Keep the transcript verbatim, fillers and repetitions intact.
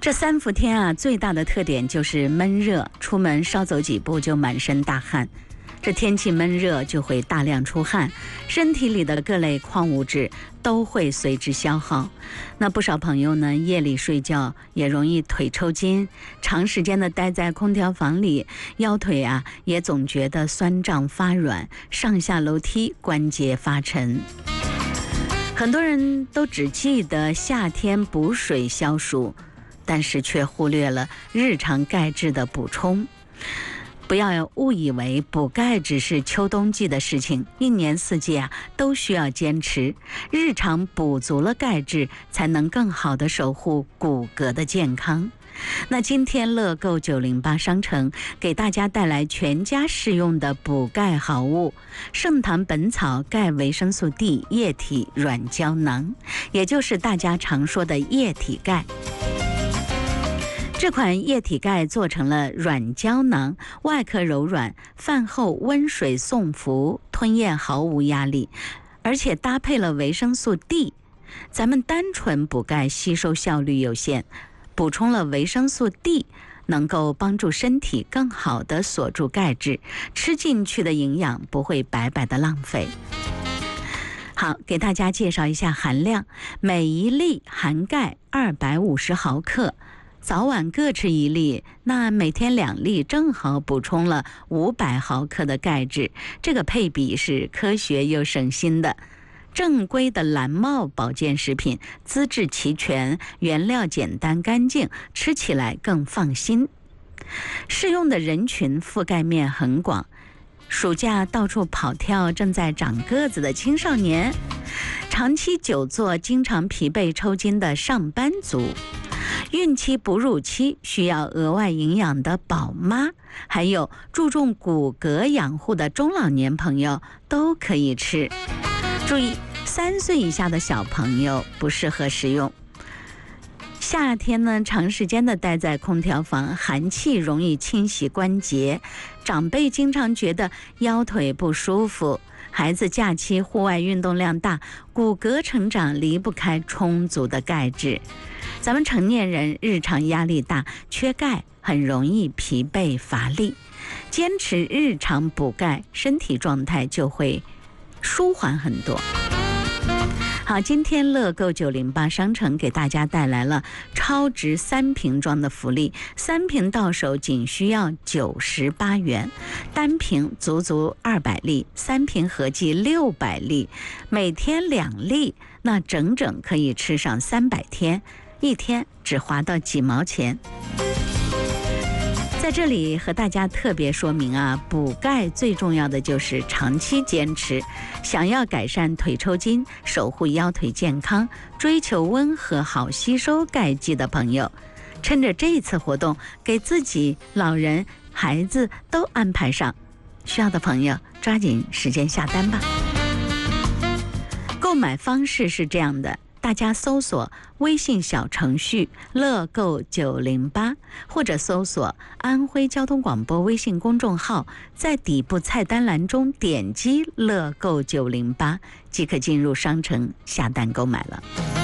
这三伏天啊，最大的特点就是闷热，出门稍走几步就满身大汗。这天气闷热就会大量出汗，身体里的各类矿物质都会随之消耗。那不少朋友呢，夜里睡觉也容易腿抽筋，长时间的待在空调房里，腰腿啊也总觉得酸胀发软，上下楼梯关节发沉。很多人都只记得夏天补水消暑，但是却忽略了日常钙质的补充。不要误以为补钙只是秋冬季的事情，一年四季啊都需要坚持。日常补足了钙质，才能更好的守护骨骼的健康。那今天乐购九零八商城给大家带来全家适用的补钙好物——圣堂本草钙维生素 D 液体软胶囊，也就是大家常说的液体钙。这款液体钙做成了软胶囊，外壳柔软，饭后温水送服，吞咽毫无压力，而且搭配了维生素 D。咱们单纯补钙吸收效率有限，补充了维生素 D， 能够帮助身体更好地锁住钙质，吃进去的营养不会白白的浪费。好，给大家介绍一下含量，每一粒含钙二百五十毫克。早晚各吃一粒，那每天两粒，正好补充了五百毫克的钙质。这个配比是科学又省心的。正规的蓝帽保健食品，资质齐全，原料简单干净，吃起来更放心。适用的人群覆盖面很广，暑假到处跑跳正在长个子的青少年，长期久坐经常疲惫抽筋的上班族，孕期哺乳期需要额外营养的宝妈，还有注重骨骼养护的中老年朋友都可以吃。注意，三岁以下的小朋友不适合食用。夏天呢，长时间的待在空调房，寒气容易侵袭关节，长辈经常觉得腰腿不舒服。孩子假期户外运动量大，骨骼成长离不开充足的钙质。咱们成年人日常压力大，缺钙很容易疲惫乏力。坚持日常补钙，身体状态就会舒缓很多。好，今天乐购九零八商城给大家带来了超值三瓶装的福利，三瓶到手仅需要九十八元，单瓶足足二百粒，三瓶合计六百粒，每天两粒，那整整可以吃上三百天，一天只花到几毛钱。在这里和大家特别说明啊，补钙最重要的就是长期坚持。想要改善腿抽筋，守护腰腿健康，追求温和好吸收钙剂的朋友，趁着这次活动，给自己、老人、孩子都安排上。需要的朋友抓紧时间下单吧。购买方式是这样的，大家搜索微信小程序乐购九零八，或者搜索安徽交通广播微信公众号，在底部菜单栏中点击乐购九零八，即可进入商城下单购买了。